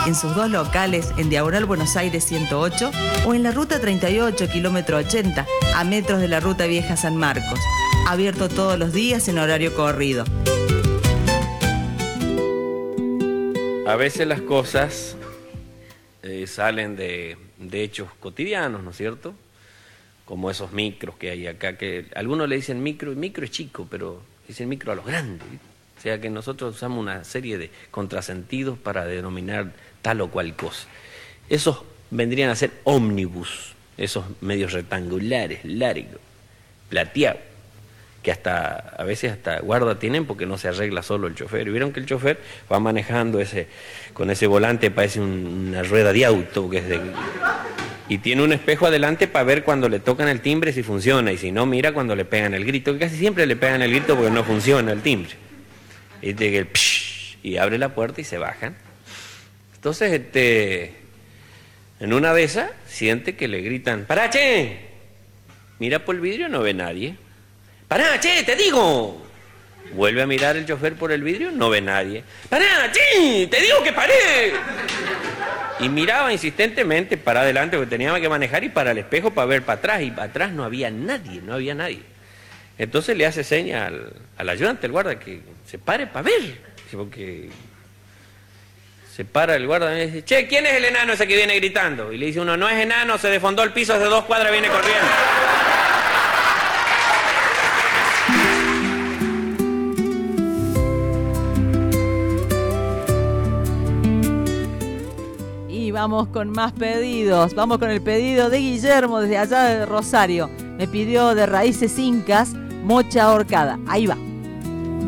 en sus dos locales en Diagonal Buenos Aires 108 o en la Ruta 38, kilómetro 80, a metros de la Ruta Vieja San Marcos. Abierto todos los días en horario corrido. A veces las cosas salen de hechos cotidianos, ¿no es cierto? Como esos micros que hay acá, que algunos le dicen micro, y micro es chico, pero dicen micro a los grandes. O sea que nosotros usamos una serie de contrasentidos para denominar tal o cual cosa. Esos vendrían a ser ómnibus, esos medios rectangulares, largos, plateados, que a veces hasta guarda tienen porque no se arregla solo el chofer. Y vieron que el chofer va manejando con ese volante, parece una rueda de auto, que es y tiene un espejo adelante para ver cuando le tocan el timbre si funciona, y si no, mira cuando le pegan el grito, que casi siempre le pegan el grito porque no funciona el timbre. Y abre la puerta y se bajan. Entonces, en una de esas, siente que le gritan, ¡pará, che! Mira por el vidrio, no ve nadie. ¡Pará, che, te digo! Vuelve a mirar el chofer por el vidrio, no ve nadie. ¡Pará, che, te digo que paré! Y miraba insistentemente para adelante porque tenía que manejar y para el espejo para ver para atrás. Y para atrás no había nadie, no había nadie. Entonces le hace seña al ayudante, el guarda, que se pare para ver. Porque se para el guarda y dice, che, ¿quién es el enano ese que viene gritando? Y le dice uno, no es enano, se desfondó el piso hace 2 cuadras, viene corriendo. Vamos con más pedidos. Vamos con el pedido de Guillermo desde allá de Rosario. Me pidió de Raíces Incas, Mocha Ahorcada. Ahí va.